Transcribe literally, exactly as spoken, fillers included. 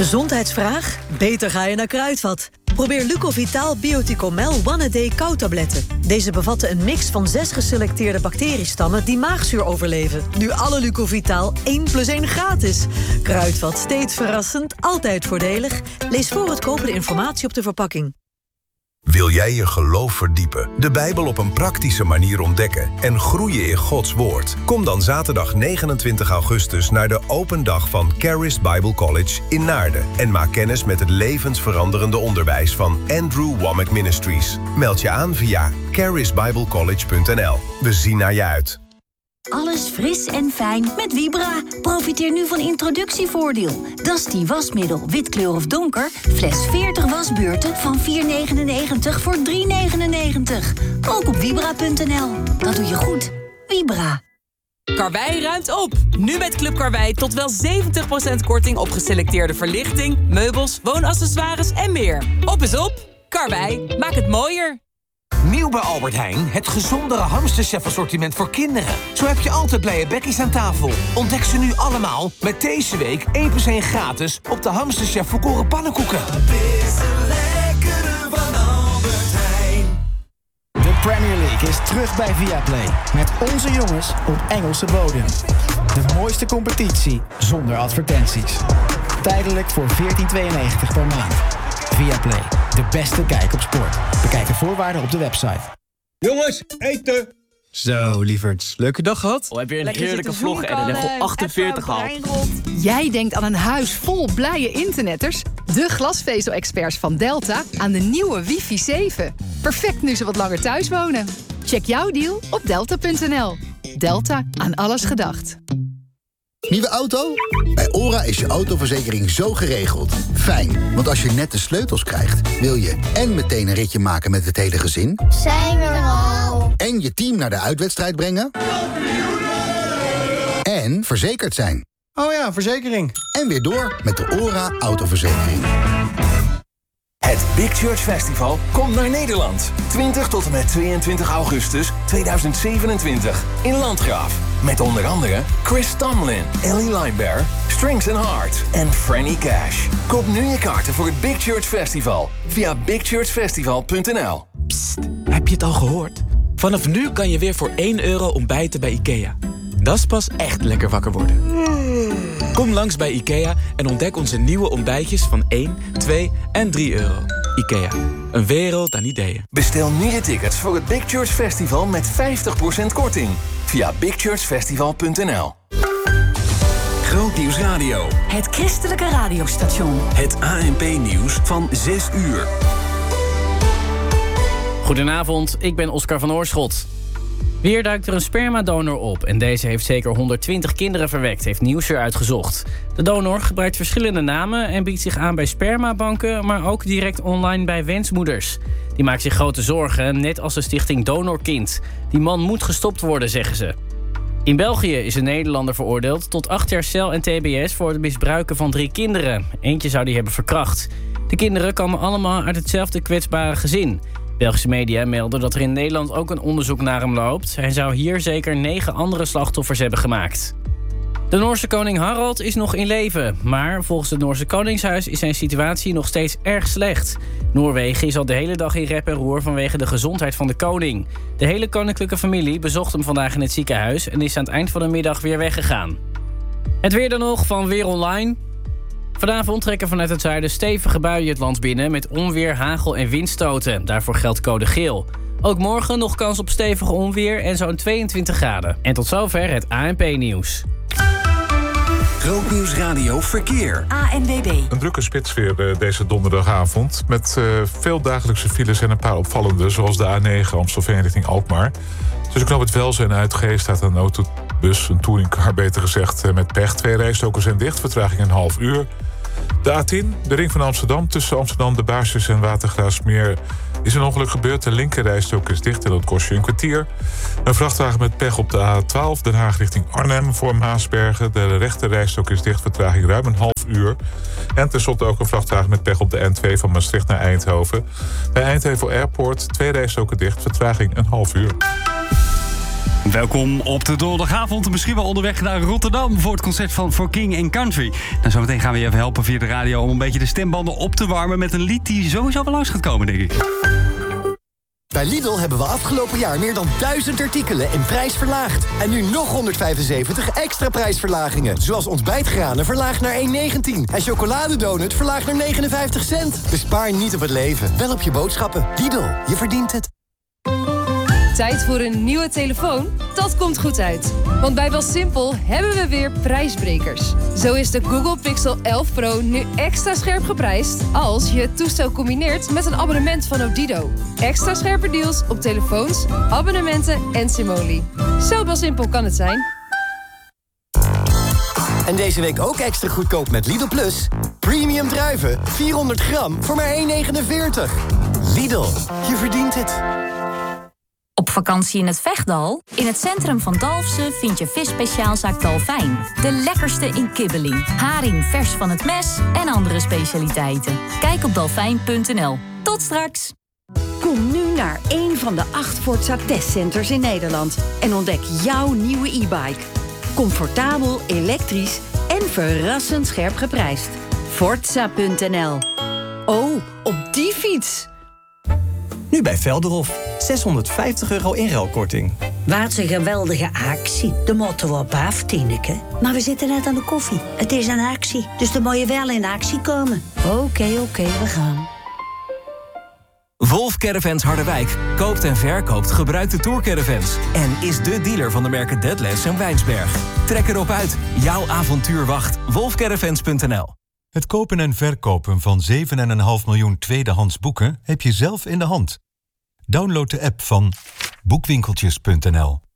Gezondheidsvraag? Beter ga je naar Kruidvat. Probeer Lucovital Bioticomel One A Day koudtabletten. Deze bevatten een mix van zes geselecteerde bacteriestammen die maagzuur overleven. Nu alle Lucovital één plus één gratis. Kruidvat, steeds verrassend, altijd voordelig. Lees voor het kopen de informatie op de verpakking. Wil jij je geloof verdiepen, de Bijbel op een praktische manier ontdekken en groeien in Gods woord? Kom dan zaterdag negenentwintig augustus naar de open dag van Charis Bible College in Naarden en maak kennis met het levensveranderende onderwijs van Andrew Wommack Ministries. Meld je aan via charis bible college punt n l. We zien naar je uit. Alles fris en fijn met Vibra. Profiteer nu van introductievoordeel. Dusty wasmiddel, wit kleur of donker. Fles veertig wasbeurten van vier negenennegentig voor drie negenennegentig. Ook op vibra punt n l. Dat doe je goed. Vibra. Karwei ruimt op. Nu met Club Karwei tot wel zeventig procent korting op geselecteerde verlichting, meubels, woonaccessoires en meer. Op is op. Karwei, maak het mooier. Nieuw bij Albert Heijn, het gezondere hamsterchef-assortiment voor kinderen. Zo heb je altijd blije bekkies aan tafel. Ontdek ze nu allemaal met deze week één plus één gratis op de hamsterchef volkoren pannenkoeken. De Premier League is terug bij Viaplay. Met onze jongens op Engelse bodem. De mooiste competitie zonder advertenties. Tijdelijk voor veertien tweeënnegentig per maand. Viaplay, de beste kijk op sport. Bekijk de voorwaarden op de website. Jongens, eten! Zo, lieverds. Leuke dag gehad? Oh, heb je een Lekker heerlijke vlog en een level achtenveertig gehaald. Jij denkt aan een huis vol blije internetters? De glasvezel-experts van Delta aan de nieuwe wifi zeven. Perfect nu ze wat langer thuis wonen. Check jouw deal op delta punt n l. Delta, aan alles gedacht. Nieuwe auto? Bij ORA is je autoverzekering zo geregeld. Fijn, want als je net de sleutels krijgt, wil je en meteen een ritje maken met het hele gezin. Zijn we er al? En je team naar de uitwedstrijd brengen. En verzekerd zijn. Oh ja, verzekering. En weer door met de ORA autoverzekering. Het Big Church Festival komt naar Nederland. twintig tot en met tweeëntwintig augustus tweeduizend zevenentwintig in Landgraaf. Met onder andere Chris Tomlin, Ellie Linebear, Strings and Heart en Franny Cash. Koop nu je kaarten voor het Big Church Festival via big church festival punt n l. Psst, heb je het al gehoord? Vanaf nu kan je weer voor één euro ontbijten bij IKEA. Dat is pas echt lekker wakker worden. Kom langs bij IKEA en ontdek onze nieuwe ontbijtjes van één, twee en drie euro. IKEA, een wereld aan ideeën. Bestel nu je tickets voor het Big Church Festival met vijftig procent korting via big church festival punt n l. Grootnieuws Radio. Het christelijke radiostation. Het A N P-nieuws van zes uur. Goedenavond, ik ben Oscar van Oorschot. Weer duikt er een spermadonor op en deze heeft zeker honderdtwintig kinderen verwekt, heeft Nieuwsuur uitgezocht. De donor gebruikt verschillende namen en biedt zich aan bij spermabanken, maar ook direct online bij wensmoeders. Die maakt zich grote zorgen, net als de stichting Donorkind. Die man moet gestopt worden, zeggen ze. In België is een Nederlander veroordeeld tot acht jaar cel en T B S voor het misbruiken van drie kinderen. Eentje zou die hebben verkracht. De kinderen komen allemaal uit hetzelfde kwetsbare gezin. Belgische media melden dat er in Nederland ook een onderzoek naar hem loopt. Hij zou hier zeker negen andere slachtoffers hebben gemaakt. De Noorse koning Harald is nog in leven. Maar volgens het Noorse Koningshuis is zijn situatie nog steeds erg slecht. Noorwegen is al de hele dag in rep en roer vanwege de gezondheid van de koning. De hele koninklijke familie bezocht hem vandaag in het ziekenhuis en is aan het eind van de middag weer weggegaan. Het weer dan nog van Weer Online. Vanavond trekken vanuit het zuiden stevige buien het land binnen met onweer, hagel en windstoten. Daarvoor geldt code geel. Ook morgen nog kans op stevige onweer en zo'n tweeëntwintig graden. En tot zover het A N P-nieuws. Grootnieuws Radio Verkeer. A N W B. Een drukke spits weer uh, deze donderdagavond. Met uh, veel dagelijkse files en een paar opvallende, zoals de A negen Amstelveen richting Alkmaar. Tussen knoop het Velzen en Uitgeest staat een autobus, een touringcar beter gezegd, uh, met pech. Twee rijstroken zijn dicht, vertraging een half uur. De A tien, de ring van Amsterdam, tussen Amsterdam, de Baarsjes en Watergraafsmeer is een ongeluk gebeurd. De linkerrijstrook is dicht en dat kost je een kwartier. Een vrachtwagen met pech op de A twaalf, Den Haag richting Arnhem voor Maasbergen. De rechterrijstrook is dicht, vertraging ruim een half uur. En tenslotte ook een vrachtwagen met pech op de N twee van Maastricht naar Eindhoven. Bij Eindhoven Airport twee rijstroken dicht, vertraging een half uur. Welkom op de donderdagavond. Misschien wel onderweg naar Rotterdam voor het concert van For King and Country. Nou, zometeen gaan we je even helpen via de radio om een beetje de stembanden op te warmen met een lied die sowieso wel langs gaat komen, denk ik. Bij Lidl hebben we afgelopen jaar meer dan duizend artikelen in prijs verlaagd. En nu nog honderdvijfenzeventig extra prijsverlagingen. Zoals ontbijtgranen verlaagd naar één negentien. En chocoladedonut verlaagd naar negenenvijftig cent. Bespaar niet op het leven, wel op je boodschappen. Lidl, je verdient het. Tijd voor een nieuwe telefoon? Dat komt goed uit. Want bij BelSimpel hebben we weer prijsbrekers. Zo is de Google Pixel elf Pro nu extra scherp geprijsd als je het toestel combineert met een abonnement van Odido. Extra scherpe deals op telefoons, abonnementen en Simoli. Zo BelSimpel kan het zijn. En deze week ook extra goedkoop met Lidl Plus. Premium druiven, vierhonderd gram voor maar één negenenveertig. Lidl, je verdient het. Op vakantie in het Vechtdal? In het centrum van Dalfsen vind je visspeciaalzaak Dalfijn. De lekkerste in kibbeling, haring vers van het mes en andere specialiteiten. Kijk op dalfijn punt n l. Tot straks! Kom nu naar één van de acht Forza testcenters in Nederland en ontdek jouw nieuwe e-bike. Comfortabel, elektrisch en verrassend scherp geprijsd. Forza punt n l. Oh, op die fiets! Nu bij Velderhof. zeshonderdvijftig euro inruilkorting. Wat een geweldige actie. De moeten we op af, Tineke. Maar we zitten net aan de koffie. Het is een actie, dus dan moet je wel in actie komen. Oké, okay, oké, okay, we gaan. Wolf Caravans Harderwijk koopt en verkoopt gebruikte tourcaravans. En is de dealer van de merken Deadlands en Wijnsberg. Trek erop uit. Jouw avontuur wacht. wolf caravans punt n l. Het kopen en verkopen van zeven komma vijf miljoen tweedehands boeken heb je zelf in de hand. Download de app van boekwinkeltjes punt n l.